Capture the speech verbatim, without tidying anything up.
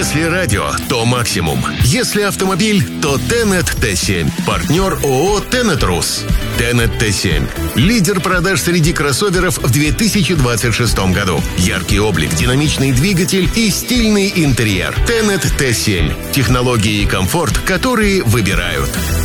Если радио, то максимум. Если автомобиль, то Тенет Т семь. Партнер ООО «Тенет Рус». Тенет Т семь. Лидер продаж среди кроссоверов в две тысячи двадцать шестом году. Яркий облик, динамичный двигатель и стильный интерьер. Тенет Т семь. Технологии и комфорт, которые выбирают.